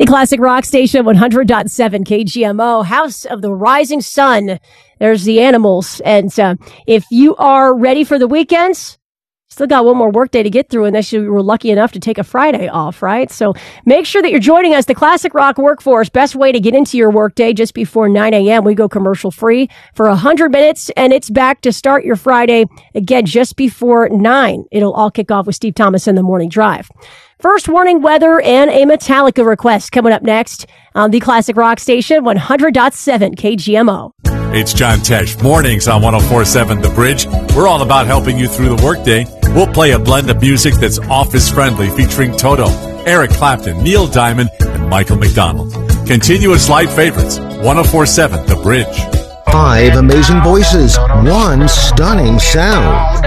The Classic Rock Station, 100.7 KGMO, House of the Rising Sun. There's the Animals. And if you are ready for the weekends, still got one more workday to get through, unless you were lucky enough to take a Friday off, right? So make sure that you're joining us. The Classic Rock Workforce, best way to get into your workday just before 9 a.m. We go commercial free for 100 minutes, and it's back to start your Friday again just before 9. It'll all kick off with Steve Thomas in the Morning Drive. First warning weather and a Metallica request coming up next on the Classic Rock Station, 100.7 KGMO. It's John Tesh, mornings on 104.7 The Bridge. We're all about helping you through the workday. We'll play a blend of music that's office-friendly, featuring Toto, Eric Clapton, Neil Diamond, and Michael McDonald. Continuous light favorites, 104.7 The Bridge. 5 amazing voices, 1 stunning sound.